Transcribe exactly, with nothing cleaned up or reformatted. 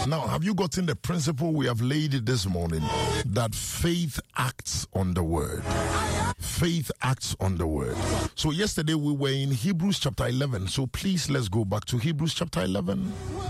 Now, have you gotten the principle we have laid it this morning? That faith acts on the word. Faith acts on the word. So yesterday we were in Hebrews chapter eleven. So please let's go back to Hebrews chapter eleven.